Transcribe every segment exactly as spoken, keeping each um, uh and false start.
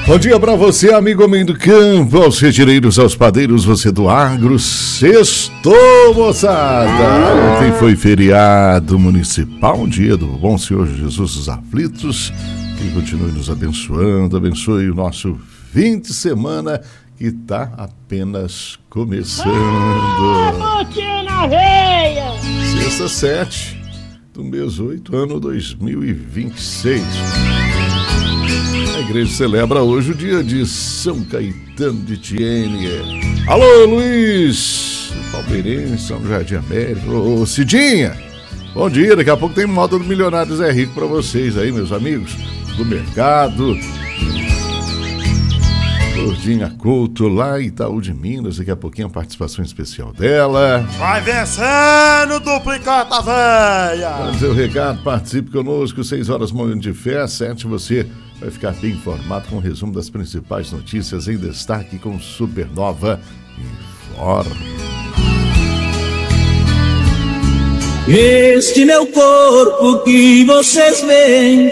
Bom dia pra você, amigo homem do campo, aos retireiros, aos padeiros, você do agro. Sextou, moçada! Ontem foi feriado municipal, um dia do bom Senhor Jesus dos aflitos. Que continue nos abençoando, abençoe o nosso fim de semana que tá apenas começando. Ah, botinha na veia! Sexta sete do mês oito, ano dois mil e vinte e seis. A igreja celebra hoje o dia de São Caetano de Tiene. Alô, Luiz, palmeirense, São Jardim América. Ô, Cidinha, bom dia. Daqui a pouco tem moda do Milionário Zé Rico pra vocês aí, meus amigos do mercado. Gordinha Couto, lá em Itaú de Minas. Daqui a pouquinho a participação especial dela. Vai vencendo, duplicata véia! Fazer o recado, participe conosco. seis horas, Momento de Fé. sete, você vai ficar bem informado com o resumo das principais notícias em destaque com Supernova Informa. Este meu corpo que vocês veem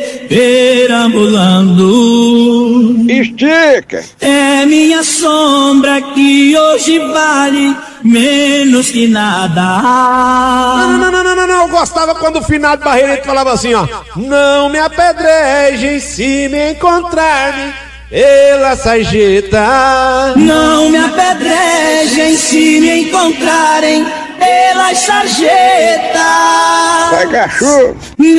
perambulando, Estica! é minha sombra que hoje vale menos que nada. Não, não, não, não, não, não, eu gostava quando o finado Barreirito falava assim, ó. Não me apedrejem se me encontrar-me pela sarjeta. Não me apedrejem se me encontrarem pelas sarjetas. Vai, cachorro!